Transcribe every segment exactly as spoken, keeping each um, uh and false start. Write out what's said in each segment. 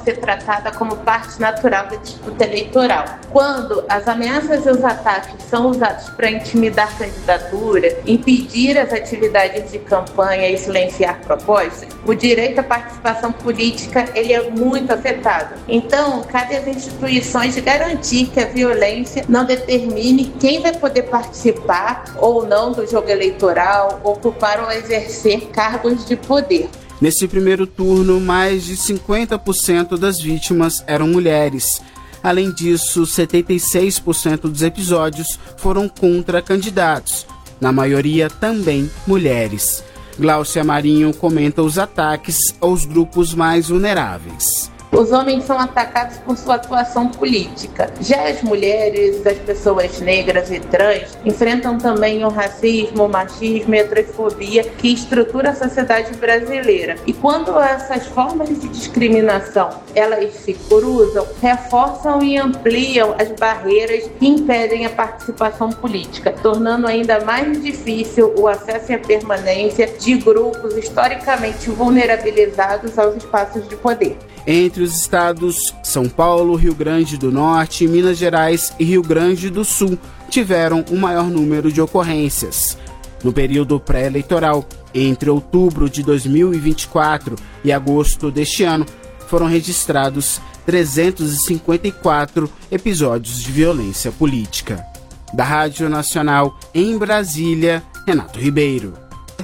ser tratada como parte natural da disputa eleitoral. Quando as ameaças e os ataques são usados para intimidar a candidatura, impedir as atividades de campanha e silenciar propostas, o direito à participação política ele é muito afetado. Então, cabe às instituições garantir que a violência não determine quem vai poder participar ou não do jogo eleitoral, ocupar ou exercer cargos de poder. Nesse primeiro turno, mais de cinquenta por cento das vítimas eram mulheres. Além disso, setenta e seis por cento dos episódios foram contra candidatos, na maioria também mulheres. Gláucia Marinho comenta os ataques aos grupos mais vulneráveis. Os homens são atacados por sua atuação política. Já as mulheres, as pessoas negras e trans enfrentam também o racismo, o machismo e a transfobia que estrutura a sociedade brasileira. E quando essas formas de discriminação elas se cruzam, reforçam e ampliam as barreiras que impedem a participação política, tornando ainda mais difícil o acesso e a permanência de grupos historicamente vulnerabilizados aos espaços de poder. Entre os estados São Paulo, Rio Grande do Norte, Minas Gerais e Rio Grande do Sul tiveram o maior número de ocorrências. No período pré-eleitoral, entre outubro de dois mil e vinte e quatro e agosto deste ano, foram registrados trezentos e cinquenta e quatro episódios de violência política. Da Rádio Nacional em Brasília, Renato Ribeiro.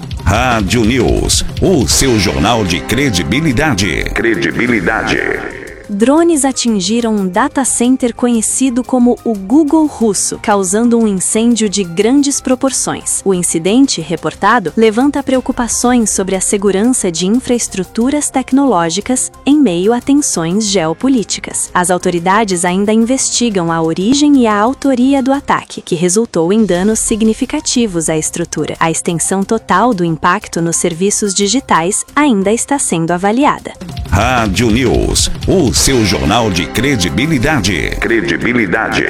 Rádio News, o seu jornal de credibilidade. Credibilidade. Drones atingiram um data center conhecido como o Google russo, causando um incêndio de grandes proporções. O incidente, reportado, levanta preocupações sobre a segurança de infraestruturas tecnológicas em meio a tensões geopolíticas. As autoridades ainda investigam a origem e a autoria do ataque, que resultou em danos significativos à estrutura. A extensão total do impacto nos serviços digitais ainda está sendo avaliada. Rádio News, o seu jornal de credibilidade. Credibilidade.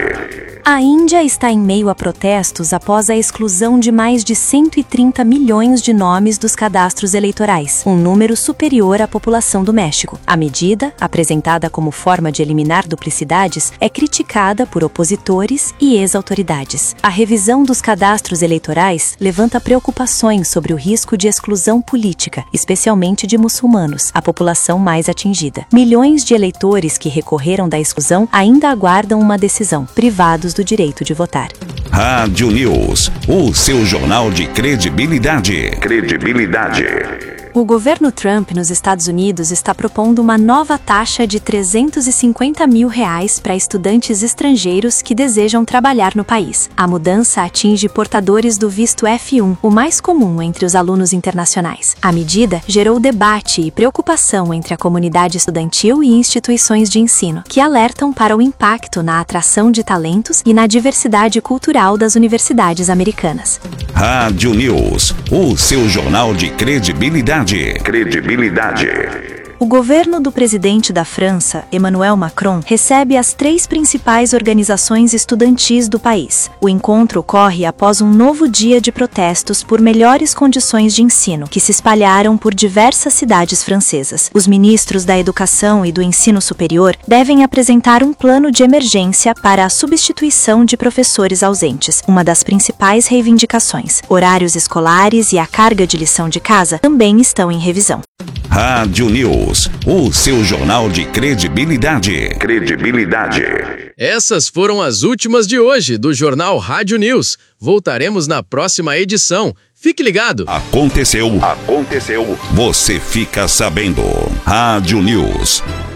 A Índia está em meio a protestos após a exclusão de mais de cento e trinta milhões de nomes dos cadastros eleitorais, um número superior à população do México. A medida, apresentada como forma de eliminar duplicidades, é criticada por opositores e ex-autoridades. A revisão dos cadastros eleitorais levanta preocupações sobre o risco de exclusão política, especialmente de muçulmanos, a população mais atingida. Milhões de eleitores que recorreram da exclusão ainda aguardam uma decisão, privados do direito de votar. Rádio News, o seu jornal de credibilidade. Credibilidade. O governo Trump nos Estados Unidos está propondo uma nova taxa de trezentos e cinquenta mil reais para estudantes estrangeiros que desejam trabalhar no país. A mudança atinge portadores do visto F um, o mais comum entre os alunos internacionais. A medida gerou debate e preocupação entre a comunidade estudantil e instituições de ensino, que alertam para o impacto na atração de talentos e na diversidade cultural das universidades americanas. Rádio News, o seu jornal de credibilidade. Credibilidade. O governo do presidente da França, Emmanuel Macron, recebe as três principais organizações estudantis do país. O encontro ocorre após um novo dia de protestos por melhores condições de ensino, que se espalharam por diversas cidades francesas. Os ministros da Educação e do Ensino Superior devem apresentar um plano de emergência para a substituição de professores ausentes, uma das principais reivindicações. Horários escolares e a carga de lição de casa também estão em revisão. Rádio News, o seu jornal de credibilidade. Credibilidade. Essas foram as últimas de hoje do Jornal Rádio News. Voltaremos na próxima edição. Fique ligado. Aconteceu. Aconteceu. Você fica sabendo. Rádio News.